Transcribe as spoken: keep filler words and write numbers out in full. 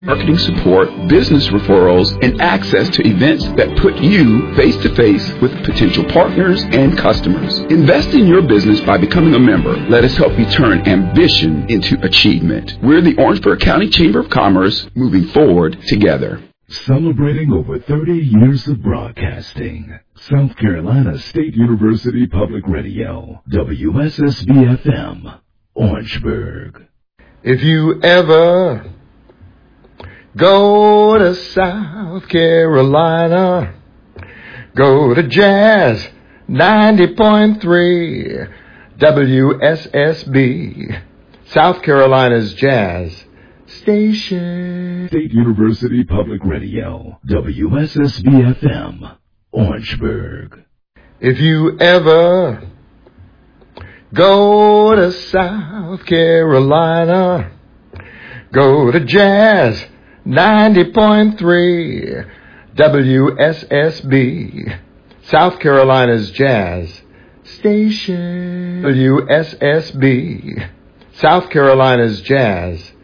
marketing support, business referrals, and access to events that put you face-to-face with potential partners and customers. Invest in your business by becoming a member. Let us help you turn ambition into achievement. We're the Orangeburg County Chamber of Commerce, moving forward together. Celebrating over thirty years of broadcasting. South Carolina State University Public Radio, W S S B F M, Orangeburg. If you ever go to South Carolina, go to Jazz ninety point three W S S B, South Carolina's Jazz Station. State University Public Radio, W S S B F M, Orangeburg. If you ever go to South Carolina, go to Jazz ninety point three W S S B, South Carolina's Jazz Station. W S S B, South Carolina's Jazz